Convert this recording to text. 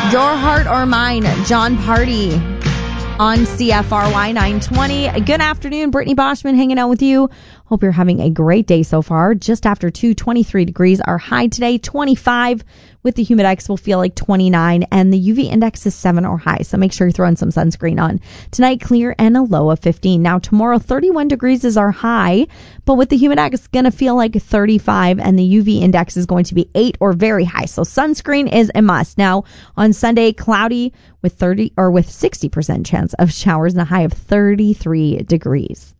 Your Heart or Mine, John Party on CFRY 920. Good afternoon, Brittany Boschman hanging out with you. Hope you're having a great day so far. Just after 23 degrees. Our high today, 25. With the humidex, we'll feel like 29. And the UV index is 7 or high. So make sure you're throwing some sunscreen on. Tonight, clear and a low of 15. Now, tomorrow, 31 degrees is our high. But with the humidex, it's going to feel like 35. And the UV index is going to be 8 or very high. So sunscreen is a must. Now, on Sunday, cloudy with 60% chance of showers and a high of 33 degrees.